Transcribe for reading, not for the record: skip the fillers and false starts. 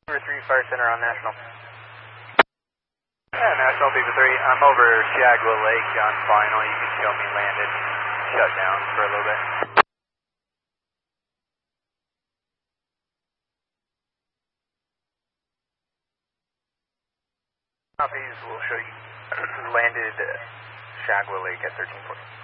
Beaver 3 Fire Center on National. Yeah, National Beaver 3. I'm over Shagwell Lake on final. You can show me landed. Shut down for a little bit. Copies will show you landed Shagwell Lake at 1340.